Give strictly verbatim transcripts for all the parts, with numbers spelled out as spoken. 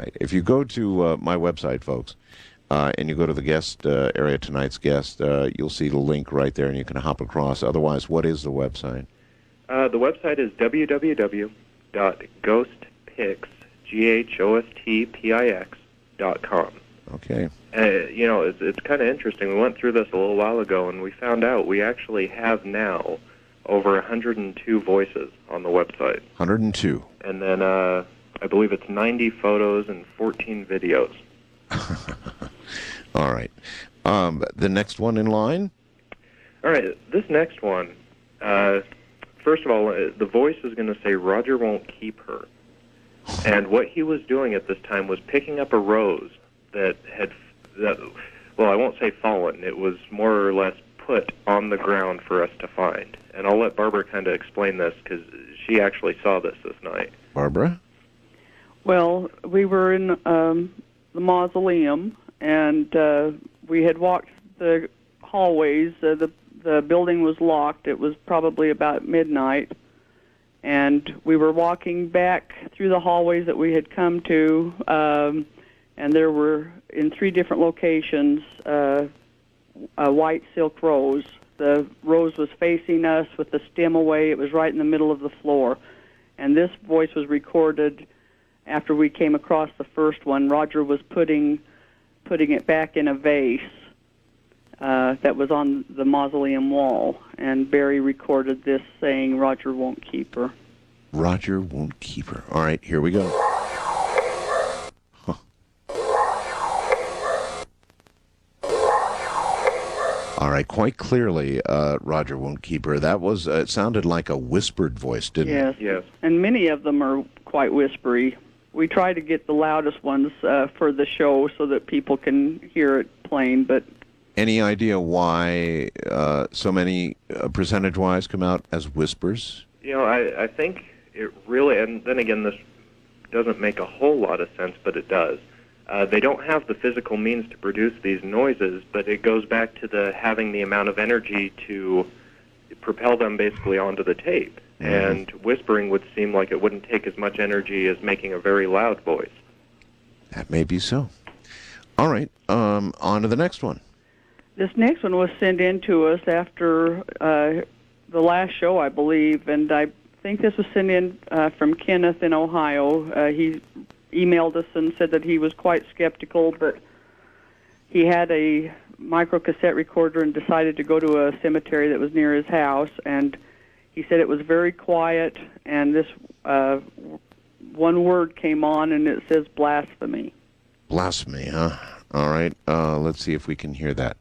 website. If you go to uh, my website, folks, uh, and you go to the guest uh, area, tonight's guest, uh, you'll see the link right there, and you can hop across. Otherwise, what is the website? Uh, the website is w w w dot ghost pix, G H O S T P I X, dot com. Okay. Uh, you know, it's, it's kind of interesting. We went through this a little while ago, and we found out we actually have now over one hundred two voices on the website. one hundred two. And then uh, I believe it's ninety photos and fourteen videos. All right. Um, the next one in line? All right, this next one, uh, first of all, uh, the voice is going to say, Roger won't keep her. And what he was doing at this time was picking up a rose that had, that, well, I won't say fallen. It was more or less put on the ground for us to find. And I'll let Barbara kind of explain this because she actually saw this this night. Barbara? Well, we were in um, the mausoleum, and uh, we had walked the hallways. Uh, the the building was locked. It was probably about midnight, and we were walking back through the hallways that we had come to, um, and there were, in three different locations, uh, a white silk rose. The rose was facing us with the stem away. It was right in the middle of the floor, and this voice was recorded after we came across the first one. Roger was putting putting it back in a vase uh, that was on the mausoleum wall, and Barry recorded this saying, Roger won't keep her. Roger won't keep her. All right, here we go. Huh. All right, quite clearly, uh, Roger won't keep her. That was, uh, it sounded like a whispered voice, didn't yes. it? Yes. And many of them are quite whispery. We try to get the loudest ones uh, for the show so that people can hear it plain, but... Any idea why uh, so many, uh, percentage-wise, come out as whispers? You know, I, I think it really, and then again, this doesn't make a whole lot of sense, but it does. Uh, they don't have the physical means to produce these noises, but it goes back to the having the amount of energy to propel them basically onto the tape. Mm-hmm. And whispering would seem like it wouldn't take as much energy as making a very loud voice. That may be so. All right, um, on to the next one. This next one was sent in to us after uh, the last show, I believe, and I think this was sent in uh, from Kenneth in Ohio. Uh, he emailed us and said that he was quite skeptical, but he had a microcassette recorder and decided to go to a cemetery that was near his house, and he said it was very quiet, and this uh, one word came on, and it says blasphemy. Blasphemy, huh? All right, uh, let's see if we can hear that.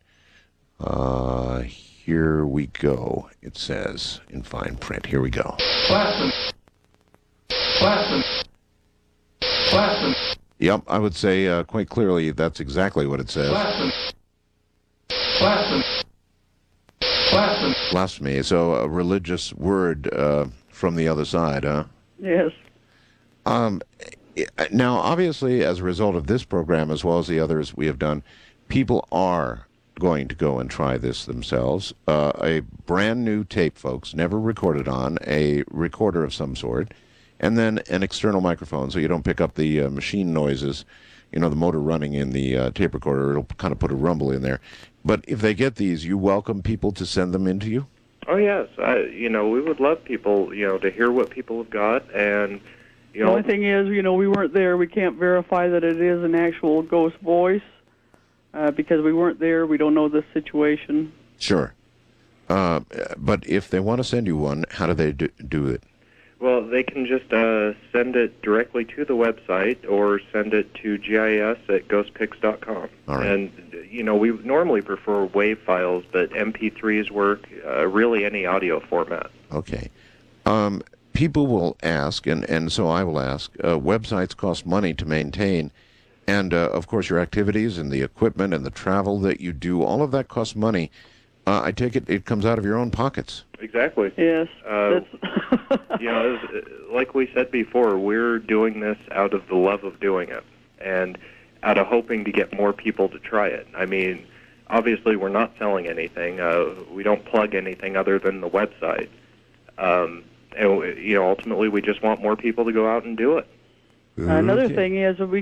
Uh, here we go. It says in fine print. Here we go. Blasphemy. Blasphemy. Blasphemy. Yep, I would say uh, quite clearly that's exactly what it says. Blasphemy. Blasphemy. Blasphemy. Blasphemy. So a religious word uh, from the other side, huh? Yes. Um, now, obviously, as a result of this program, as well as the others we have done, people are going to go and try this themselves. Uh, a brand new tape, folks, never recorded on, a recorder of some sort, and then an external microphone so you don't pick up the uh, machine noises, you know, the motor running in the uh, tape recorder. It'll kind of put a rumble in there. But if they get these, you welcome people to send them in to you? Oh, yes. I, you know, we would love people, you know, to hear what people have got. And, you The know, only thing is, you know, we weren't there. We can't verify that it is an actual ghost voice uh, because we weren't there. We don't know the situation. Sure. Uh, but if they want to send you one, how do they do, do it? well, they can just uh, send it directly to the website or send it to G I S at ghost pix dot com. All right. And, you know, we normally prefer WAV files, but M P threes work, uh, really any audio format. Okay. Um, people will ask, and, and so I will ask, uh, websites cost money to maintain, and, uh, of course, your activities and the equipment and the travel that you do, all of that costs money. Uh, I take it it comes out of your own pockets. Exactly. Yes. Uh, That's you know, as- like we said before, we're doing this out of the love of doing it and out of hoping to get more people to try it. I mean, obviously we're not selling anything. Uh, we don't plug anything other than the website. Um, and, you know, ultimately we just want more people to go out and do it. Another Okay. thing is we